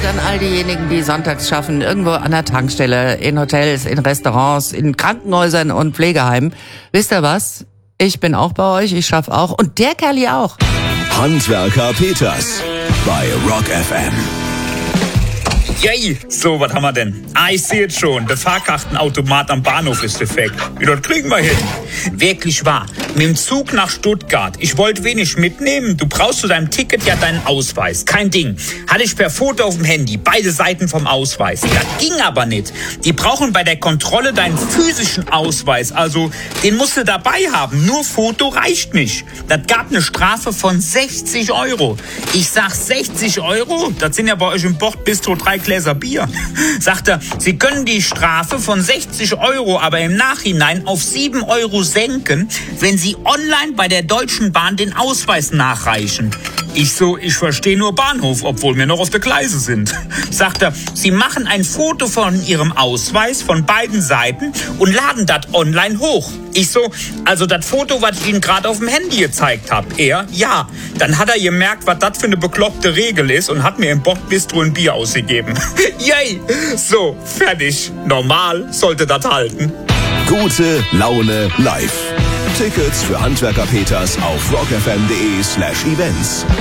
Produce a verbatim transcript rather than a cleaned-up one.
an all diejenigen, die sonntags schaffen, irgendwo an der Tankstelle, in Hotels, in Restaurants, in Krankenhäusern und Pflegeheimen. Wisst ihr was? Ich bin auch bei euch, ich schaffe auch. Und der Kerl hier auch. Handwerker Peters bei Rock F M. Yay! So, was haben wir denn? Ah, ich sehe jetzt schon. Der Fahrkartenautomat am Bahnhof ist defekt. Wie, das kriegen wir hin. Wirklich wahr. Mit dem Zug nach Stuttgart. Ich wollte wenig mitnehmen. Du brauchst zu deinem Ticket ja deinen Ausweis. Kein Ding. Hatte ich per Foto auf dem Handy. Beide Seiten vom Ausweis. Das ging aber nicht. Die brauchen bei der Kontrolle deinen physischen Ausweis. Also, den musst du dabei haben. Nur Foto reicht nicht. Das gab eine Strafe von sechzig Euro. Ich sag sechzig Euro? Das sind ja bei euch im Bordbistro drei Gläser Bier. Sagt er, Sie können die Strafe von sechzig Euro aber im Nachhinein auf sieben Euro senken, wenn Sie online bei der Deutschen Bahn den Ausweis nachreichen. Ich so, ich verstehe nur Bahnhof, obwohl wir noch auf der Gleise sind. Sagt er, Sie machen ein Foto von Ihrem Ausweis von beiden Seiten und laden das online hoch. Ich so, also das Foto, was ich Ihnen gerade auf dem Handy gezeigt habe. Er, ja. Dann hat er gemerkt, was das für eine bekloppte Regel ist und hat mir im Bordbistro ein Bier ausgegeben. Yay! So, fertig. Normal sollte das halten. Gute Laune live. Tickets für Handwerker Peters auf rockfm.de slash events.